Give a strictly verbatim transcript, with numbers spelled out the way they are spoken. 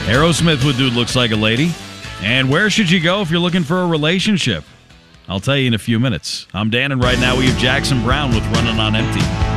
Aerosmith with Dude Looks Like a Lady. And where should you go if you're looking for a relationship? I'll tell you in a few minutes. I'm Dan, and right now we have Jackson Browne with Running on Empty.